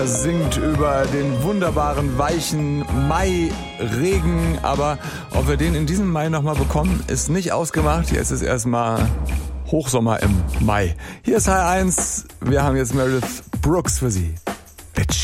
Singt über den wunderbaren, weichen Mai-Regen. Aber ob wir den in diesem Mai nochmal bekommen, ist nicht ausgemacht. Jetzt ist erstmal Hochsommer im Mai. Hier ist H1. Wir haben jetzt Meredith Brooks für Sie. Bitch.